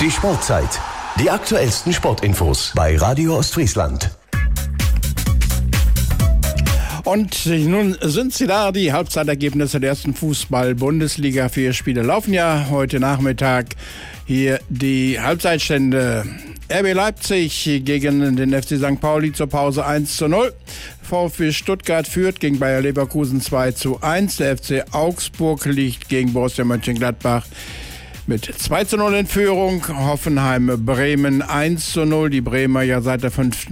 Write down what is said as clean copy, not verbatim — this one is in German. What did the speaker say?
Die Sportzeit. Die aktuellsten Sportinfos bei Radio Ostfriesland. Und nun sind sie da, die Halbzeitergebnisse der ersten Fußball-Bundesliga. 4 Spiele laufen ja heute Nachmittag. Hier die Halbzeitstände. RB Leipzig gegen den FC St. Pauli zur Pause 1:0. VfB Stuttgart führt gegen Bayer Leverkusen 2:1. Der FC Augsburg liegt gegen Borussia Mönchengladbach mit 2:0 in Führung. Hoffenheim Bremen 1:0. Die Bremer ja seit der 5.